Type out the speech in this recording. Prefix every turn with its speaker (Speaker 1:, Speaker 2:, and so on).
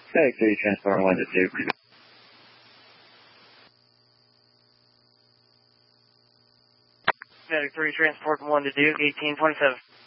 Speaker 1: Static 3, transport 1 to Duke.
Speaker 2: Static 3, transport 1 to Duke, 1827.